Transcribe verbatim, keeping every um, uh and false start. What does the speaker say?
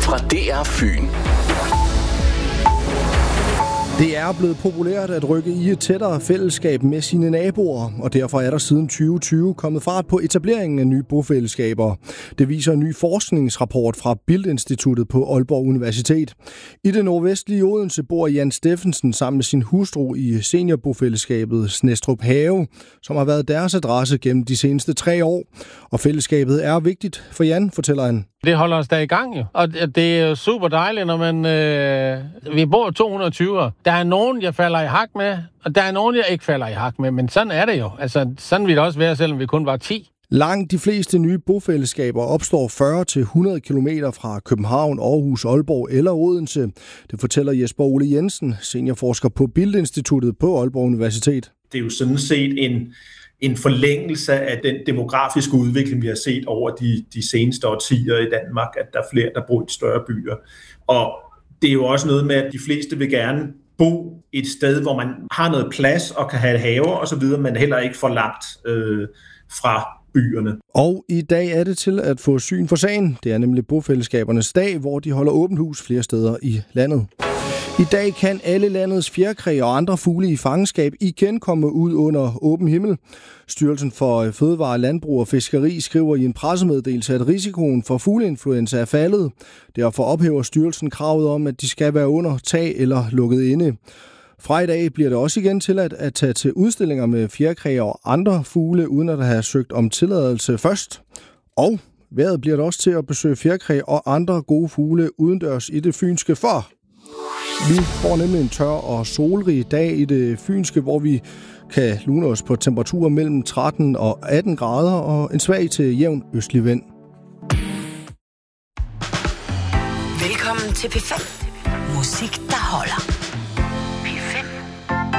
fra D R Fyn. Det er blevet populært at rykke i et tættere fællesskab med sine naboer, og derfor er der siden tyve tyve kommet fart på etableringen af nye bofællesskaber. Det viser en ny forskningsrapport fra Bildt-instituttet på Aalborg Universitet. I det nordvestlige Odense bor Jan Steffensen sammen med sin hustru i seniorbofællesskabet Snestrup Have, som har været deres adresse gennem de seneste tre år. Og fællesskabet er vigtigt for Jan, fortæller han. Det holder os da i gang, jo. Og det er jo super dejligt, når man... Øh, vi bor to hundrede og tyve. Der er nogen, jeg falder i hak med, og der er nogen, jeg ikke falder i hak med. Men sådan er det jo. Altså, sådan vil det også være, selvom vi kun var ti. Langt de fleste nye bofællesskaber opstår fyrre til hundrede kilometer fra København, Aarhus, Aalborg eller Odense. Det fortæller Jesper Ole Jensen, seniorforsker på Bildt-instituttet på Aalborg Universitet. Det er jo sådan set en... en forlængelse af den demografiske udvikling, vi har set over de, de seneste årtier i Danmark, at der er flere, der bor i større byer. Og det er jo også noget med, at de fleste vil gerne bo et sted, hvor man har noget plads og kan have haver og så videre, men heller ikke for langt øh, fra byerne. Og i dag er det til at få syn for sagen. Det er nemlig bofællesskabernes dag, hvor de holder åbent hus flere steder i landet. I dag kan alle landets fjerkræ og andre fugle i fangenskab igen komme ud under åben himmel. Styrelsen for Fødevare, Landbrug og Fiskeri skriver i en pressemeddelelse, at risikoen for fugleinfluenza er faldet. Derfor ophæver styrelsen kravet om, at de skal være under tag eller lukket inde. Fra i dag bliver det også igen tilladt at tage til udstillinger med fjerkræ og andre fugle, uden at have søgt om tilladelse først. Og vejret bliver det også til at besøge fjerkræ og andre gode fugle udendørs i det fynske for. Vi får nemlig en tør og solrig dag i det fynske, hvor vi kan lune os på temperaturer mellem tretten og atten grader og en svag til jævn østlig vind. Velkommen til P fem. Musik, der holder.